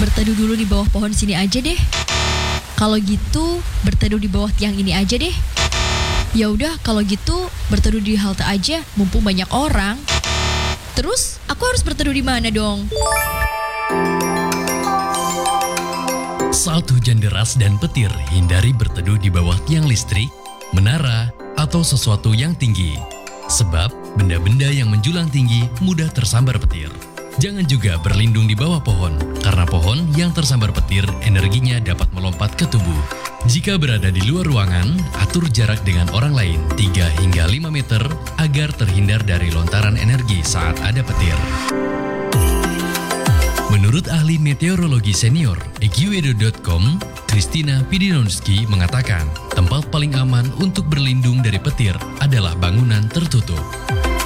berteduh dulu di bawah pohon sini aja deh. Kalau gitu, berteduh di bawah tiang ini aja deh. Ya udah, kalau gitu berteduh di halte aja, mumpung banyak orang. Terus, aku harus berteduh di mana dong? Saat hujan deras dan petir, hindari berteduh di bawah tiang listrik, menara, atau sesuatu yang tinggi. Sebab, benda-benda yang menjulang tinggi mudah tersambar petir. Jangan juga berlindung di bawah pohon, karena pohon yang tersambar petir energinya dapat melompat ke tubuh. Jika berada di luar ruangan, atur jarak dengan orang lain 3 hingga 5 meter agar terhindar dari lontaran energi saat ada petir. Menurut ahli meteorologi senior EQEDO.com, Christina Pidinowski mengatakan, tempat paling aman untuk berlindung dari petir adalah bangunan tertutup.